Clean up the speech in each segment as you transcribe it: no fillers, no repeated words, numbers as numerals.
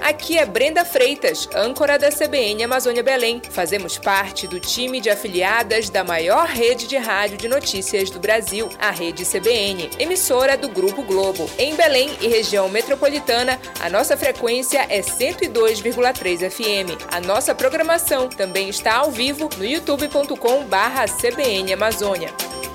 Aqui é Brenda Freitas, âncora da CBN Amazônia Belém. Fazemos parte do time de afiliadas da maior rede de rádio de notícias do Brasil, a Rede CBN, emissora do Grupo Globo. Em Belém e região metropolitana, a nossa frequência é 102,3 FM. A nossa programação também está ao vivo no youtube.com/CBN Amazônia.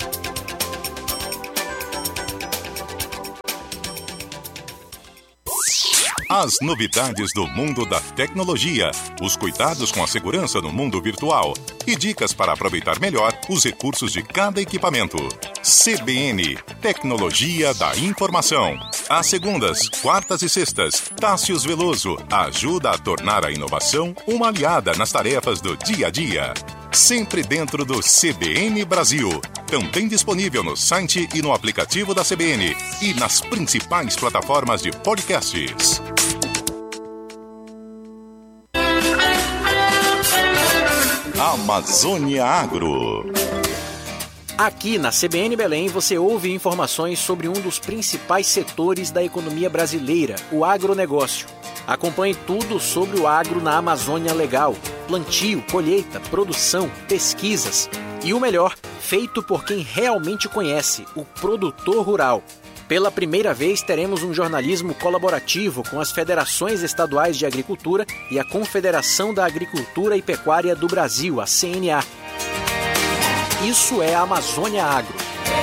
As novidades do mundo da tecnologia, os cuidados com a segurança no mundo virtual e dicas para aproveitar melhor os recursos de cada equipamento. CBN, Tecnologia da Informação. Às segundas, quartas e sextas, Tássius Veloso ajuda a tornar a inovação uma aliada nas tarefas do dia a dia. Sempre dentro do CBN Brasil. Também disponível no site e no aplicativo da CBN e nas principais plataformas de podcasts. Amazônia Agro. Aqui na CBN Belém você ouve informações sobre um dos principais setores da economia brasileira, o agronegócio. Acompanhe tudo sobre o agro na Amazônia Legal: plantio, colheita, produção, pesquisas e o melhor, feito por quem realmente conhece, o produtor rural. Pela primeira vez teremos um jornalismo colaborativo com as federações estaduais de agricultura e a Confederação da Agricultura e Pecuária do Brasil, a CNA. Isso é a Amazônia Agro.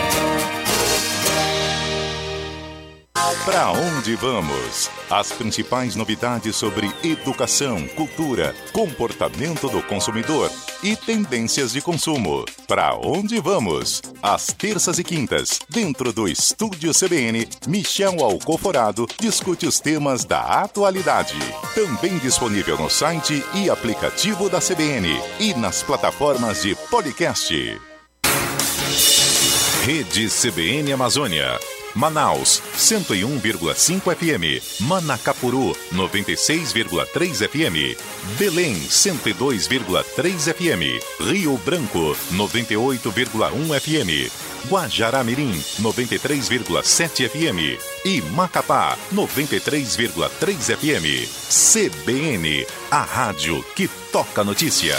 Para onde vamos? As principais novidades sobre educação, cultura, comportamento do consumidor e tendências de consumo. Para onde vamos? Às terças e quintas, dentro do Estúdio CBN, Michel Alcoforado discute os temas da atualidade. Também disponível no site e aplicativo da CBN e nas plataformas de podcast. Rede CBN Amazônia. Manaus, 101,5 FM. Manacapuru, 96,3 FM. Belém, 102,3 FM. Rio Branco, 98,1 FM. Guajará-Mirim, 93,7 FM. E Macapá, 93,3 FM. CBN, a rádio que toca notícia.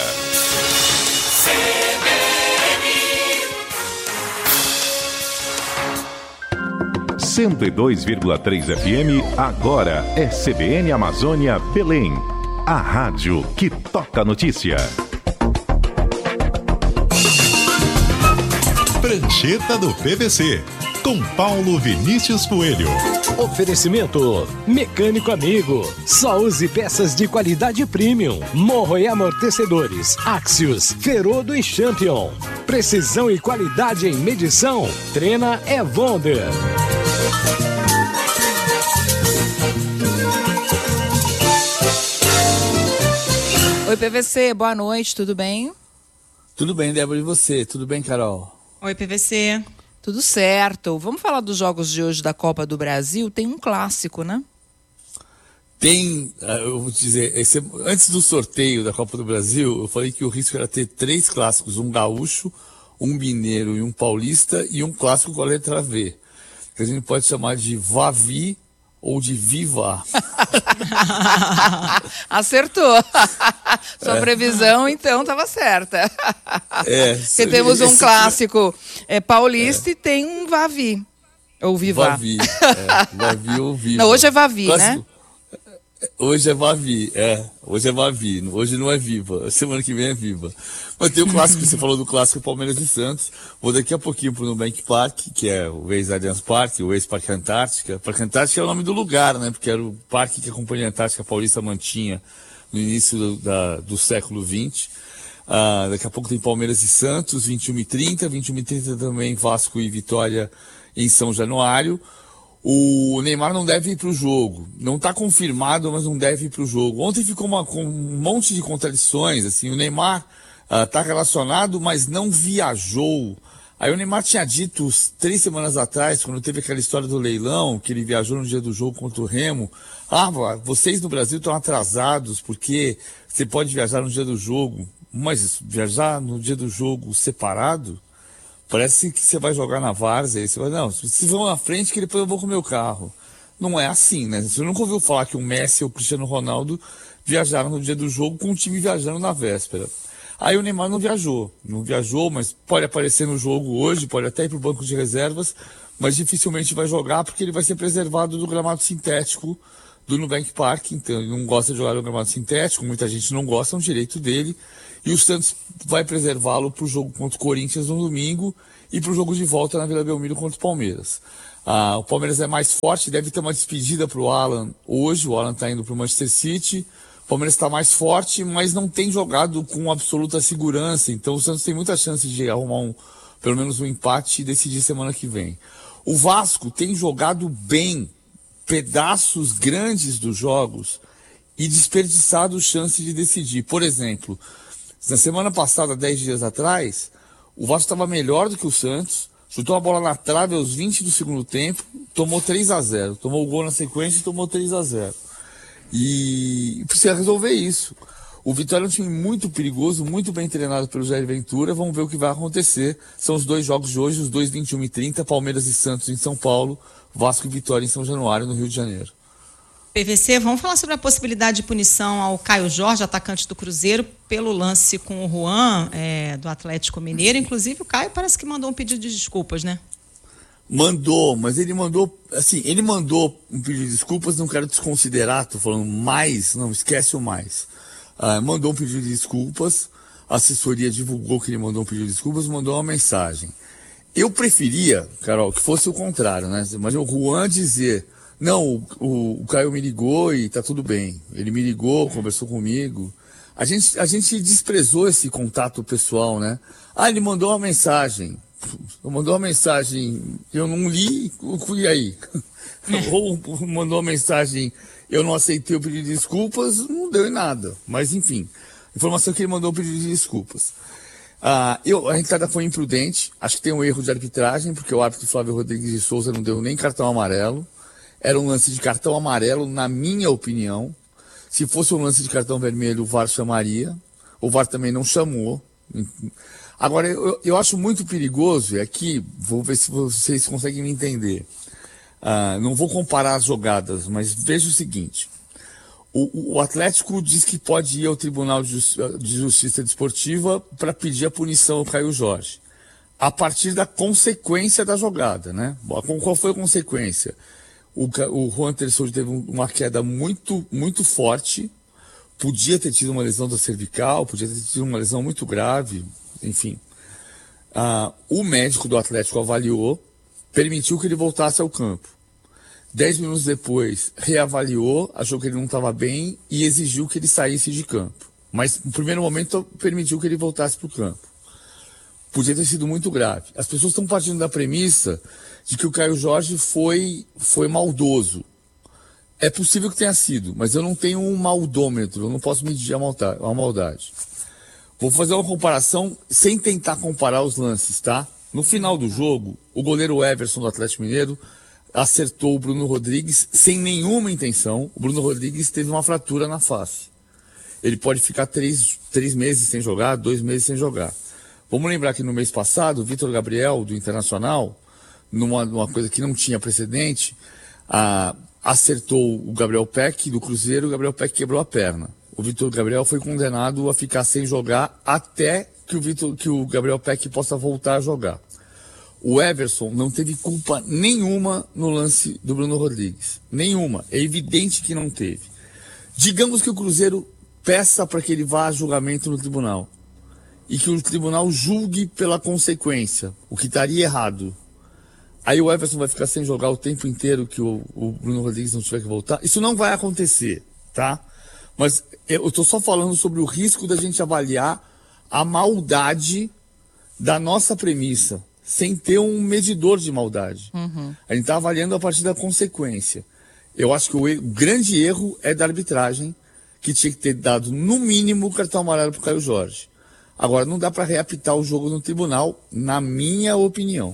102,3 FM, agora é CBN Amazônia Belém. A rádio que toca notícia. Prancheta do PVC, com Paulo Vinícius Coelho. Oferecimento Mecânico Amigo. Só use peças de qualidade premium. Morro e amortecedores Axios, Ferodo e Champion. Precisão e qualidade em medição. Trena é Wonder. Oi, PVC, boa noite, tudo bem? Tudo bem, Débora, e você? Tudo bem, Carol? Oi, PVC. Tudo certo. Vamos falar dos jogos de hoje da Copa do Brasil? Tem um clássico, né? Tem, eu vou te dizer, antes do sorteio da Copa do Brasil, eu falei que o risco era ter 3 clássicos, um gaúcho, um mineiro e um paulista, e um clássico com a letra V, que a gente pode chamar de Vavi ou de Viva. Acertou. Sua previsão, então, estava certa. Porque temos um clássico paulista e tem um Vavi. Ou Viva. Vavi. Vavi ou Viva. Não, hoje é Vavi, clássico, né? Hoje é Vavi, hoje é Vavi, hoje não é Viva, semana que vem é Viva. Mas tem o clássico, você falou do clássico Palmeiras e Santos, vou daqui a pouquinho pro Nubank Park, que é o ex-Allianz Parque, o ex-Parque Antártica. Parque Antártica é o nome do lugar, né, porque era o parque que a Companhia Antártica Paulista mantinha no início do século XX. Daqui a pouco tem Palmeiras e Santos, 21h30, 21h30 também Vasco e Vitória em São Januário. O Neymar não deve ir para o jogo. Não está confirmado, mas não deve ir para o jogo. Ontem ficou com um monte de contradições. Assim, o Neymar está relacionado, mas não viajou. Aí o Neymar tinha dito 3 semanas atrás, quando teve aquela história do leilão, que ele viajou no dia do jogo contra o Remo. Vocês no Brasil estão atrasados, porque você pode viajar no dia do jogo, mas viajar no dia do jogo separado? Parece que você vai jogar na várzea e você vai, não, vocês vão na frente que depois eu vou com o meu carro. não é assim, né? Você nunca ouviu falar que o Messi ou o Cristiano Ronaldo viajaram no dia do jogo com o time viajando na véspera. Aí o Neymar não viajou, mas pode aparecer no jogo hoje, pode até ir para o banco de reservas, mas dificilmente vai jogar porque ele vai ser preservado do gramado sintético do Nubank Park, então ele não gosta de jogar no gramado sintético, muita gente não gosta, é um direito dele, e o Santos vai preservá-lo para o jogo contra o Corinthians no domingo e para o jogo de volta na Vila Belmiro contra o Palmeiras. O Palmeiras é mais forte, deve ter uma despedida para o Alan hoje, o Alan está indo para o Manchester City, o Palmeiras está mais forte, mas não tem jogado com absoluta segurança, então o Santos tem muita chance de arrumar pelo menos um empate e decidir semana que vem. O Vasco tem jogado bem pedaços grandes dos jogos e desperdiçado chance de decidir. Por exemplo, na semana passada, 10 dias atrás, o Vasco estava melhor do que o Santos, chutou a bola na trave aos 20 do segundo tempo, tomou 3-0, tomou o gol na sequência e tomou 3-0. E precisa resolver isso. O Vitória é um time muito perigoso, muito bem treinado pelo Jair Ventura. Vamos ver o que vai acontecer. São os dois jogos de hoje, os dois 21h30, Palmeiras e Santos em São Paulo, Vasco e Vitória em São Januário, no Rio de Janeiro. PVC, vamos falar sobre a possibilidade de punição ao Caio Jorge, atacante do Cruzeiro, pelo lance com o Juan, do Atlético Mineiro. Inclusive, o Caio parece que mandou um pedido de desculpas, né? Mandou, mas ele mandou um pedido de desculpas, não quero desconsiderar, tô falando mais, não, esquece o mais. Mandou um pedido de desculpas, a assessoria divulgou que ele mandou um pedido de desculpas, mandou uma mensagem. Eu preferia, Carol, que fosse o contrário, né? Mas o Juan dizer, não, o Caio me ligou e tá tudo bem. Ele me ligou, conversou comigo. A gente desprezou esse contato pessoal, né? Ele mandou uma mensagem. Eu não li, fui aí. Ou mandou uma mensagem, eu não aceitei o pedido de desculpas, não deu em nada. Mas, enfim, informação que ele mandou o pedido de desculpas. A entrada foi imprudente, acho que tem um erro de arbitragem, porque o árbitro Flávio Rodrigues de Souza não deu nem cartão amarelo. Era um lance de cartão amarelo, na minha opinião. Se fosse um lance de cartão vermelho, o VAR chamaria. O VAR também não chamou. Agora, eu acho muito perigoso, e aqui, vou ver se vocês conseguem me entender. Não vou comparar as jogadas, mas veja o seguinte. O Atlético diz que pode ir ao Tribunal de Justiça Desportiva para pedir a punição ao Caio Jorge, a partir da consequência da jogada, né? Qual foi a consequência? O Juan Terçold teve uma queda muito, muito forte, podia ter tido uma lesão da cervical, podia ter tido uma lesão muito grave, enfim. O médico do Atlético avaliou, permitiu que ele voltasse ao campo. 10 minutos depois, reavaliou, achou que ele não estava bem e exigiu que ele saísse de campo. Mas, no primeiro momento, permitiu que ele voltasse para o campo. Podia ter sido muito grave. As pessoas estão partindo da premissa de que o Caio Jorge foi maldoso. É possível que tenha sido, mas eu não tenho um maldômetro, eu não posso medir a maldade. Vou fazer uma comparação sem tentar comparar os lances, tá? No final do jogo, o goleiro Everson do Atlético Mineiro acertou o Bruno Rodrigues sem nenhuma intenção. O Bruno Rodrigues teve uma fratura na face. Ele pode ficar 3 meses sem jogar, 2 meses sem jogar. Vamos lembrar que no mês passado, o Vitor Gabriel, do Internacional, numa coisa que não tinha precedente, acertou o Gabriel Peck do Cruzeiro, o Gabriel Peck quebrou a perna. O Vitor Gabriel foi condenado a ficar sem jogar até que o Gabriel Peck possa voltar a jogar. O Everson não teve culpa nenhuma no lance do Bruno Rodrigues. Nenhuma. É evidente que não teve. Digamos que o Cruzeiro peça para que ele vá a julgamento no tribunal. E que o tribunal julgue pela consequência, o que estaria errado. Aí o Everson vai ficar sem jogar o tempo inteiro que o Bruno Rodrigues não tiver que voltar. Isso não vai acontecer, tá? Mas eu estou só falando sobre o risco da gente avaliar a maldade da nossa premissa, sem ter um medidor de maldade. Uhum. A gente está avaliando a partir da consequência. Eu acho que o grande erro é da arbitragem, que tinha que ter dado, no mínimo, o cartão amarelo para o Caio Jorge. Agora, não dá para reapitar o jogo no tribunal, na minha opinião.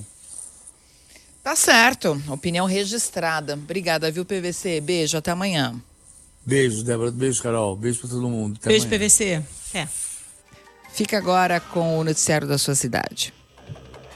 Tá certo. Opinião registrada. Obrigada, viu, PVC? Beijo, até amanhã. Beijo, Débora. Beijo, Carol. Beijo para todo mundo. Até beijo, amanhã. PVC. Fica agora com o noticiário da sua cidade.